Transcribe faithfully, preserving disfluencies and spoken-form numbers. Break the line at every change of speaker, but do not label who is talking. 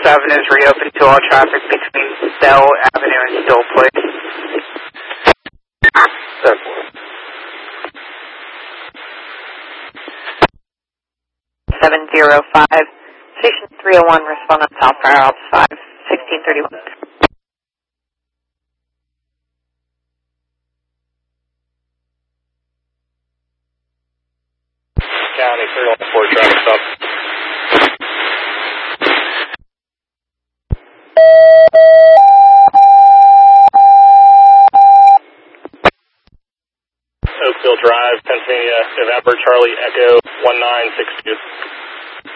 Avenue is reopened to all traffic between Bell Avenue and Stoll Place.
seven zero five, Station three oh one, respond on South Fire Alps five, sixteen thirty-one.
County three one four, traffic stop. Oakville Drive, Pennsylvania, November Charlie Echo one nine six two.